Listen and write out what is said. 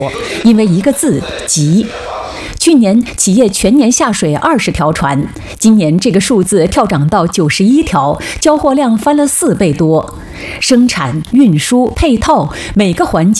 因为一个字急。去年企业全年下水20条船，今年这个数字跳涨到91条，交货量翻了4倍多。生产、运输、配套每个环节